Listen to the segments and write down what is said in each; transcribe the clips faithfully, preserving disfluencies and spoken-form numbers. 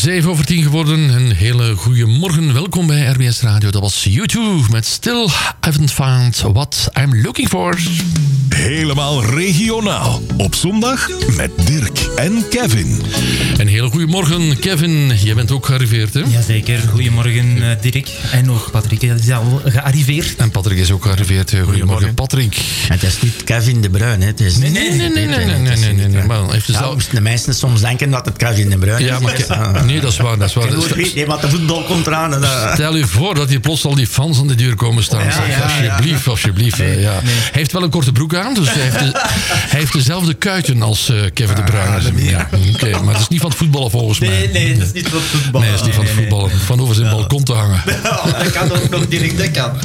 zeven over tien geworden. Een hele goede morgen. Welkom bij R B S Radio. Dat was U twee met Still Haven't Found What I'm Looking For. Helemaal regionaal. Op zondag met Dirk en Kevin. Een hele goede morgen, Kevin. Jij bent ook gearriveerd, hè? Jazeker. Goedemorgen, Dirk. En ook Patrick is al gearriveerd. En Patrick is ook gearriveerd. Goedemorgen, Patrick. En het is niet Kevin de Bruin, hè? Het is Nee, nee, nee, nee, nee, nee, nee, nee, nee, nee. Maar heeft dus ja, al... de mensen soms denken dat het Kevin de Bruin is. Ja, maar Ke- nee, dat is waar, dat is waar. Ik weet niet, want de voetbal komt eraan. En, uh... Stel u voor dat hier plots al die fans aan de deur komen staan. Ja, Zeg, ja, alsjeblieft, ja. alsjeblieft. Nee, ja. nee. Hij heeft wel een korte broek aan, dus hij heeft, de, hij heeft dezelfde kuiten als uh, Kevin de Bruin. Ah, dat Ja, Oké, okay, maar het is niet van het voetballen volgens mij. Nee, nee, dat is niet van het voetbal. Nee, dat is niet van het Nee, nee, voetballen. Van over zijn balkon te hangen. Oh, dat kan ook nog, Dirk, dat kan.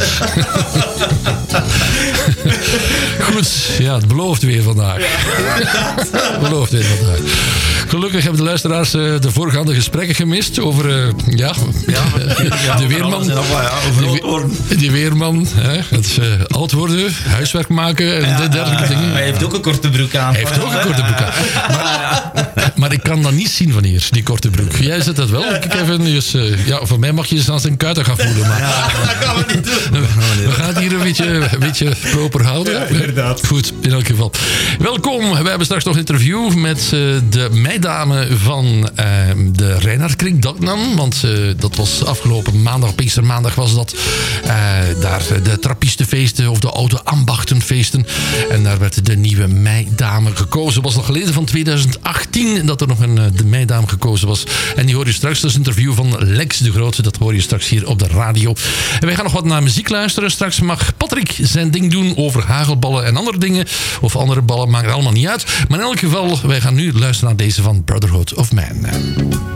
Goed, ja, het belooft weer vandaag. Het belooft weer vandaag. Gelukkig hebben de luisteraars uh, de voorgaande gesprekken gemist over uh, ja, ja, de weerman. Ja, Die, die weerman, hè, het uh, oud worden, huiswerk maken en ja, dergelijke dingen. Hij heeft ook een korte broek aan. Hij heeft ook een korte broek aan. Maar, maar ik kan dat niet zien van hier, die korte broek. Jij zet dat wel, Kevin. Dus, uh, ja, voor mij mag je eens aan zijn kuiten gaan voelen. Maar Ja, dat gaan we niet doen. we gaan het hier een beetje, een beetje proper houden. Ja, inderdaad. Goed, in elk geval. Welkom. We hebben straks nog een interview met uh, de meidame van uh, de Reinhardkring Daknam. Want uh, dat was afgelopen maandag, Pinkstermaandag was dat. Uh, daar de trappistenfeesten of de oude ambachtenfeesten. En daar werd de nieuwe meidame gekozen. Het was nog geleden van tweeduizend achttien dat er nog een uh, de meidame gekozen was. En die hoor je straks. Dat is een interview van Lex de Grote. Dat hoor je straks hier op de radio. En wij gaan nog wat naar muziek luisteren. Straks mag Patrick zijn ding doen over hagelballen en andere dingen. Of andere ballen, maakt het allemaal niet uit. Maar in elk geval, wij gaan nu luisteren naar deze van Brotherhood of Man.